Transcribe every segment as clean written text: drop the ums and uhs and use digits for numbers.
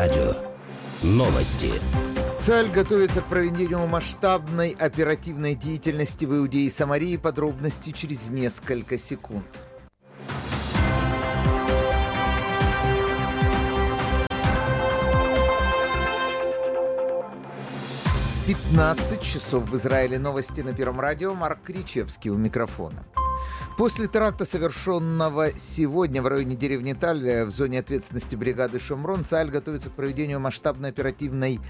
радио. Новости. Царь готовится к проведению масштабной оперативной деятельности в Иудее и Самарии. Подробности через несколько секунд. «15 часов в Израиле». Новости на Первом радио. Марк Кричевский у микрофона. После теракта, совершенного сегодня в районе деревни Таль в зоне ответственности бригады Шомрон, Цааль готовится к проведению масштабной оперативной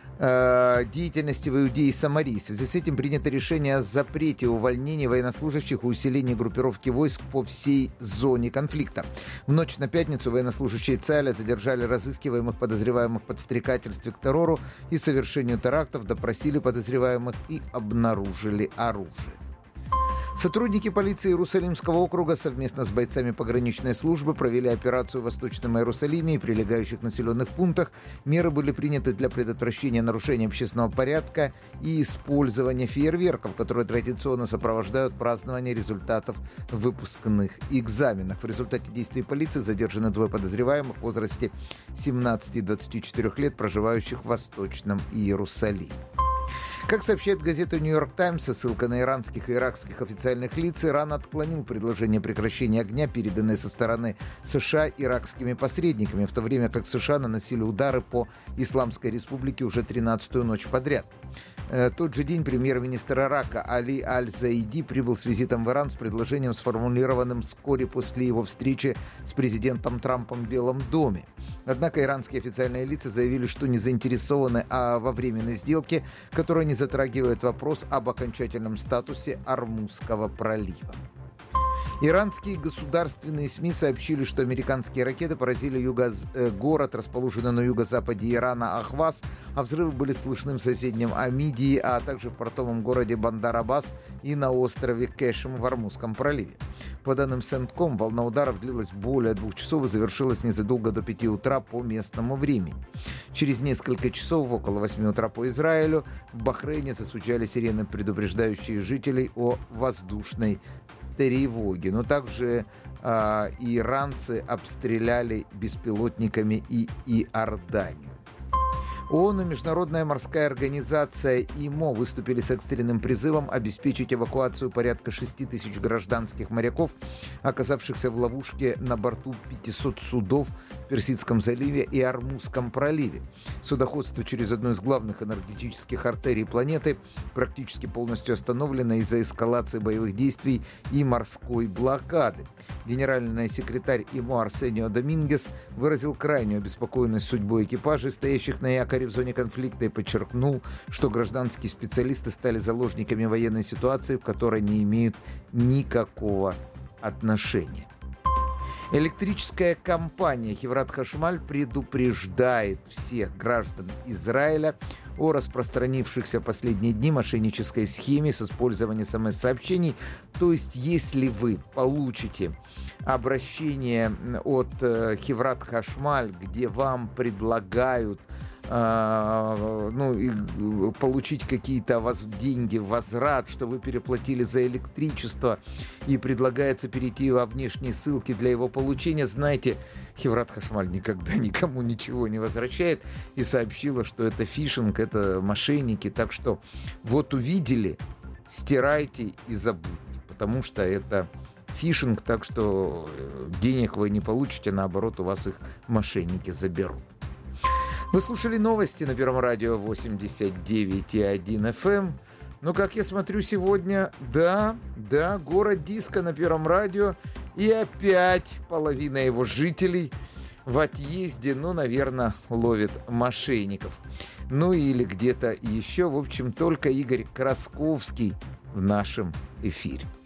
деятельности в Иудее и Самарии. В связи с этим принято решение о запрете увольнения военнослужащих и усилении группировки войск по всей зоне конфликта. В ночь на пятницу военнослужащие Цааля задержали разыскиваемых подозреваемых в подстрекательстве к террору и совершению терактов, допросили подозреваемых и обнаружили оружие. Сотрудники полиции Иерусалимского округа совместно с бойцами пограничной службы провели операцию в Восточном Иерусалиме и прилегающих населенных пунктах. Меры были приняты для предотвращения нарушения общественного порядка и использования фейерверков, которые традиционно сопровождают празднование результатов выпускных экзаменов. В результате действий полиции задержаны двое подозреваемых в возрасте 17 и 24 лет, проживающих в Восточном Иерусалиме. Как сообщает газета «Нью-Йорк Таймс», со ссылкой на иранских и иракских официальных лиц, Иран отклонил предложение прекращения огня, переданное со стороны США иракскими посредниками, в то время как США наносили удары по Исламской Республике уже 13-ю ночь подряд. Тот же день премьер-министр Ирака Али Аль-Заиди прибыл с визитом в Иран с предложением, сформулированным вскоре после его встречи с президентом Трампом в Белом доме. Однако иранские официальные лица заявили, что не заинтересованы во временной сделке, которая не затрагивает вопрос об окончательном статусе Ормузского пролива. Иранские государственные СМИ сообщили, что американские ракеты поразили город, расположенный на юго-западе Ирана, Ахваз, а взрывы были слышны в соседнем Амидии, а также в портовом городе Бандар-Аббас и на острове Кешем в Ормузском проливе. По данным Сентком, волна ударов длилась более 2 часов и завершилась незадолго до 5 утра по местному времени. Через несколько часов, около 8 утра по Израилю, в Бахрейне засучали сирены, предупреждающие жителей о воздушной тревоги. Но также иранцы обстреляли беспилотниками и Иорданию. ООН и Международная морская организация ИМО выступили с экстренным призывом обеспечить эвакуацию порядка 6 тысяч гражданских моряков, оказавшихся в ловушке на борту 500 судов в Персидском заливе и Ормузском проливе. Судоходство через одну из главных энергетических артерий планеты практически полностью остановлено из-за эскалации боевых действий и морской блокады. Генеральный секретарь ИМО Арсенио Домингес выразил крайнюю обеспокоенность судьбой экипажей, стоящих на якоре в зоне конфликта, и подчеркнул, что гражданские специалисты стали заложниками военной ситуации, в которой не имеют никакого отношения. Электрическая компания Хеврат Хашмаль предупреждает всех граждан Израиля о распространившихся в последние дни мошеннической схеме с использованием СМС-сообщений. То есть, если вы получите обращение от Хеврат Хашмаль, где вам предлагают получить какие-то деньги, возврат, что вы переплатили за электричество, и предлагается перейти во внешние ссылки для его получения, знаете, Хеврат Хашмаль никогда никому ничего не возвращает и сообщила, что это фишинг, это мошенники. Так что вот увидели, стирайте и забудьте, потому что это фишинг, так что денег вы не получите, наоборот, у вас их мошенники заберут. Вы слушали новости на Первом радио 89,1 FM. Ну, как я смотрю сегодня, да, город Диска на Первом радио. И опять половина его жителей в отъезде, наверное, ловит мошенников. Или где-то еще. В общем, только Игорь Красковский в нашем эфире.